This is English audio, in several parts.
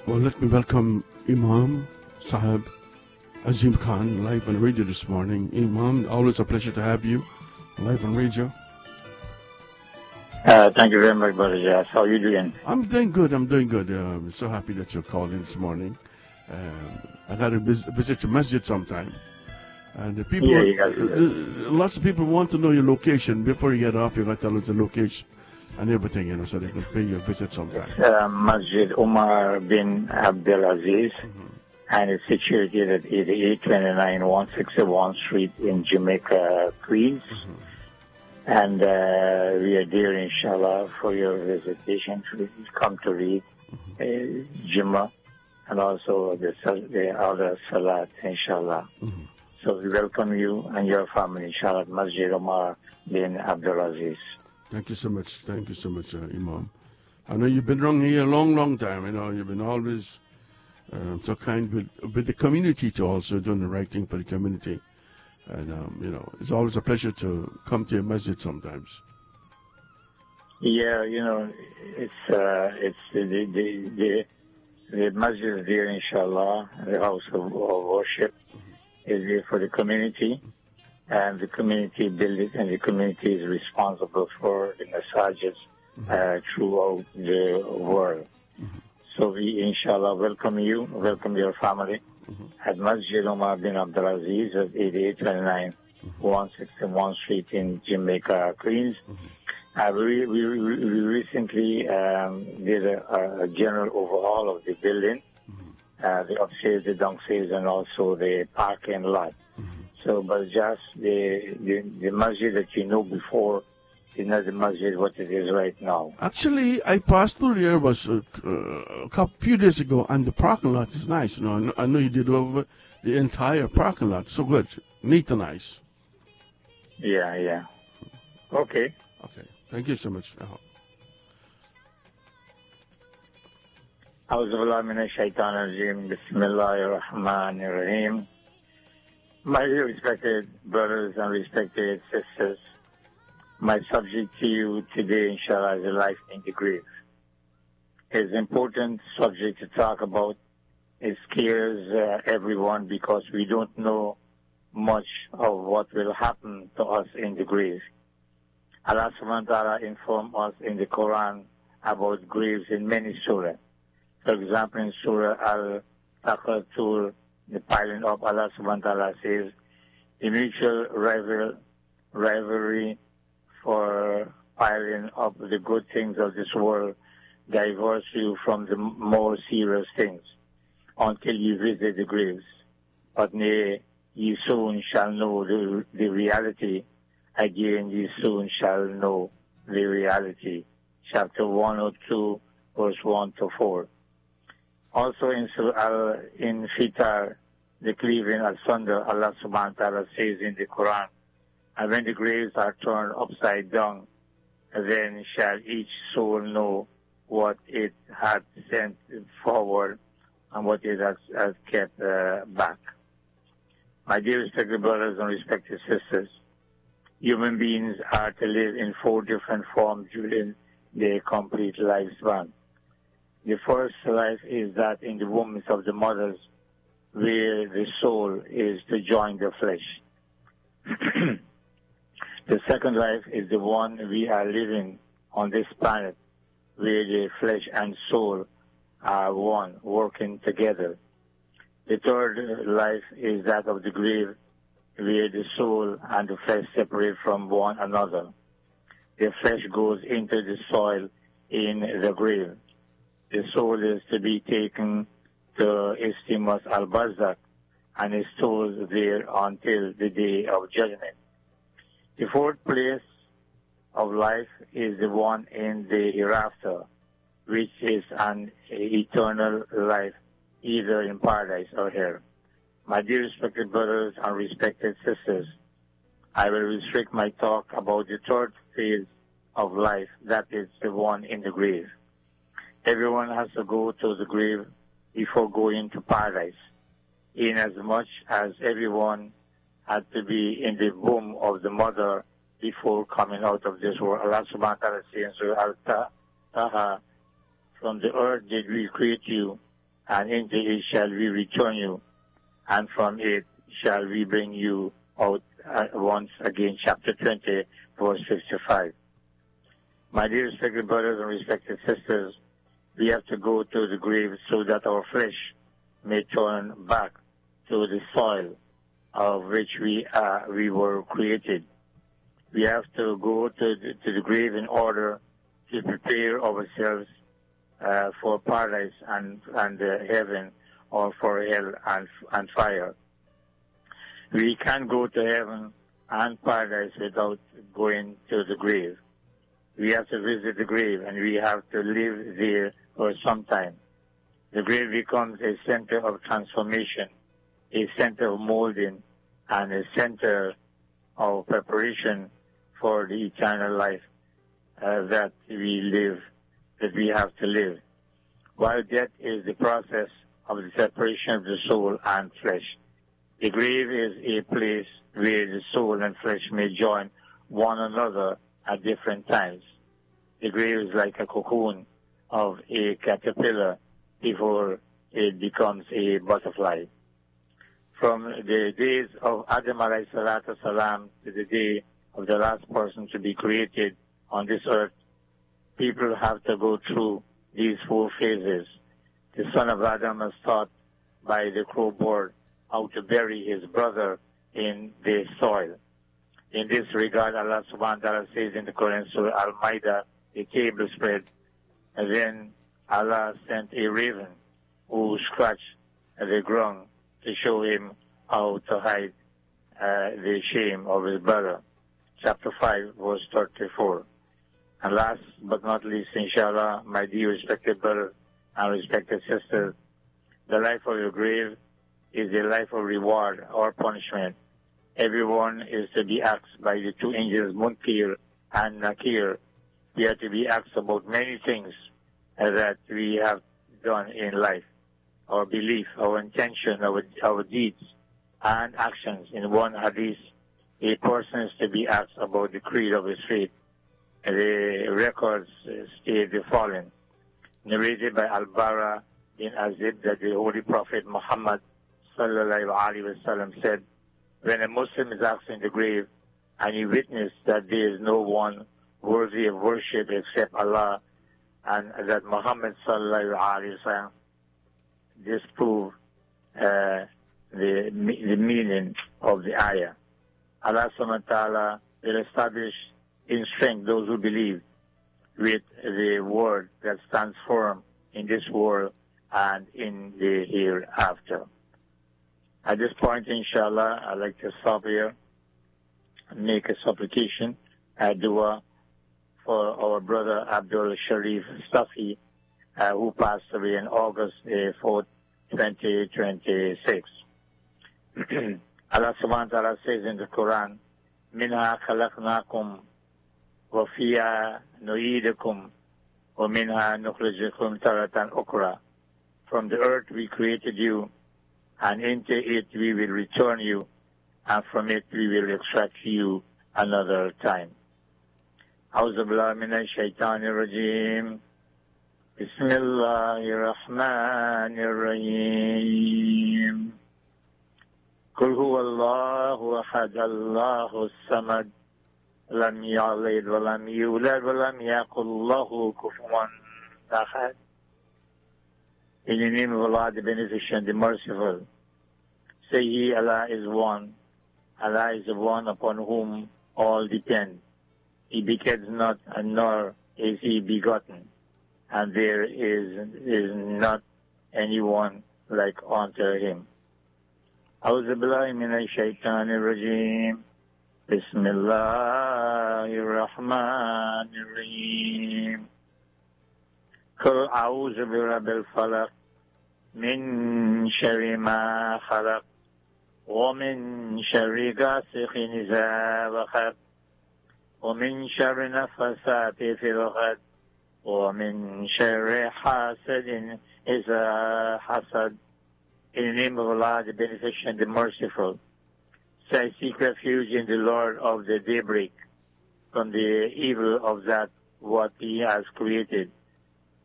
Well, let me welcome Imam Sahib Azim Khan live on radio this morning. Imam, always a pleasure to have you live on radio. Thank you very much, Brother Jas. How are you doing? I'm doing good. I'm so happy that you're calling this morning. I got to visit your masjid sometime. And the people, Yeah, you guys do that. lots of people want to know your location. Before you get off, you got to tell us the location and everything, so they can pay you a visit sometime. Masjid Umar bin Abdulaziz, and it's situated at 8829 161 Street in Jamaica, Queens. And we are there, inshallah, for your visitation. Come to read Jummah and also the other Salat, inshallah. So we welcome you and your family, inshallah, at Masjid Umar bin Abdulaziz. Thank you so much. Thank you so much, Imam. I know you've been around here a long, long time. You've been always so kind with the community, to also doing the right thing for the community. And, it's always a pleasure to come to your masjid sometimes. Yeah, it's the masjid is there, inshallah, the house of worship is there for the community, and the community built it, and the community is responsible for the massages throughout the world. So we, inshallah, welcome you, welcome your family at Masjid Umar bin Abdulaziz at 8829 161 Street in Jamaica, Queens. We recently did a general overhaul of the building, the upstairs, the downstairs, and also the parking lot. So, but just the masjid that you know before is not the masjid what it is right now. Actually, I passed through there was a few days ago, and the parking lot is nice. I know you did over the entire parking lot. So good, neat and nice. Yeah. Okay. Thank you so much. أعوذ بالله من الشيطان الرجيم بسم الله الرحمن الرحيم. My respected brothers and respected sisters, my subject to you today, inshallah, is a life in the grave. It's an important subject to talk about. It scares everyone because we don't know much of what will happen to us in the grave. Allah subhanahu wa ta'ala informed us in the Quran about graves in many surahs. For example, in Surah Al-Taqatur, the piling up, Allah subhanahu wa ta'ala says, the mutual rivalry for piling up the good things of this world diverts you from the more serious things until you visit the graves. But nay, ye soon shall know the reality. Again, ye soon shall know the reality. Chapter 102, verse 1 to 4. Also in Surah Al-Infitar, the cleaving asunder, Allah subhanahu wa ta'ala says in the Quran, and when the graves are turned upside down, then shall each soul know what it had sent forward and what it has kept back. My dear respected brothers and respected sisters, human beings are to live in 4 different forms during their complete lifespan. The first life is that in the wombs of the mothers, where the soul is to join the flesh. The second life is the one we are living on this planet, where the flesh and soul are one, working together. The third life is that of the grave, where the soul and the flesh separate from one another. The flesh goes into the soil in the grave. The soul is to be taken to Istimus al-Barzakh and is stored there until the day of judgment. The fourth place of life is the one in the hereafter, which is an eternal life, either in paradise or hell. My dear respected brothers and respected sisters, I will restrict my talk about the third phase of life, that is the one in the grave. Everyone has to go to the grave before going to paradise, inasmuch as everyone had to be in the womb of the mother before coming out of this world. Allah subhanahu wa ta'ala says in Surah Al-Taha, from the earth did we create you, and into it shall we return you, and from it shall we bring you out once again. Chapter 20, verse 55. My dear respected brothers and respected sisters, we have to go to the grave so that our flesh may turn back to the soil of which we were created. We have to go to the grave in order to prepare ourselves for paradise and heaven, or for hell and fire. We can't go to heaven and paradise without going to the grave. We have to visit the grave, and we have to live there for some time. The grave becomes a center of transformation, a center of molding, and a center of preparation for the eternal life that we have to live. While death is the process of the separation of the soul and flesh, the grave is a place where the soul and flesh may join one another at different times. The grave is like a cocoon of a caterpillar before it becomes a butterfly. From the days of Adam alayhi salatu salam to the day of the last person to be created on this earth, people have to go through these 4 phases. The son of Adam was taught by the crow bird how to bury his brother in the soil. In this regard, Allah subhanahu wa ta'ala says in the Quran, Surah Al-Ma'idah, a table spread, and then Allah sent a raven who scratched the ground to show him how to hide the shame of his brother. Chapter 5, verse 34. And last but not least, inshallah, my dear respected brothers and respected sisters, the life of your grave is a life of reward or punishment. Everyone is to be asked by the 2 angels, Munkir and Nakir. We are to be asked about many things that we have done in life, our belief, our intention, our deeds and actions. In one hadith, a person is to be asked about the creed of his faith. The records state the following, narrated by Al-Bara bin Azib, that the Holy Prophet Muhammad sallallahu alaihi wasallam said, when a Muslim is asked in the grave and he witnessed that there is no one worthy of worship except Allah, and that Muhammad sallallahu alaihi wasallam disproved the meaning of the ayah. Allah subhanahu wa ta'ala will establish in strength those who believe with the word that stands firm in this world and in the hereafter. At this point, inshallah, I'd like to stop here and make a supplication, a dua for our brother Abdul Sharif Stafi, who passed away on August 4th, 2026. Allah subhanahu wa ta'ala says in the Quran, Minha khalaqnakum wa fiha nu'idukum wa minha nukhrijukum taratan ukra. From the earth we created you, and into it we will return you, and from it we will extract you another time. A'udhu billahi minash shaitanir rajim. Bismillahir rahmanir rahim. Qul huwa Allahu ahad, Allahu samad, lam yalid wa lam yulad wa lam yakul lahu kufuwan ahad. In the name of Allah, the Beneficent, the Merciful. Say ye, Allah is one. Allah is the one upon whom all depend. He begets not, and nor is he begotten. And there is not anyone like unto him. A'udhu billahi minash shaitanir rajim. Bismillahir rahmanir rahim. Qul a'udhu birabbil falaq. من شر ما خلق ومن شر غاسق إذا وقب ومن شر نفثات في العقد ومن شر حاسد إذا حسد. In the name of Allah, the Beneficent, the Merciful. So I seek refuge in the Lord of the daybreak from the evil of that what He has created,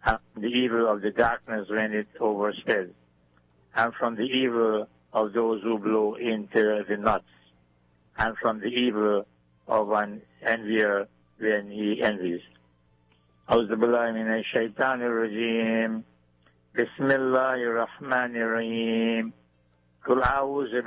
and the evil of the darkness when it overspreads, and from the evil of those who blow into the nuts, and from the evil of an envier when he envies. أعوذ بالله من الشيطان الرجيم بسم الله الرحمن الرحيم قل أعوذ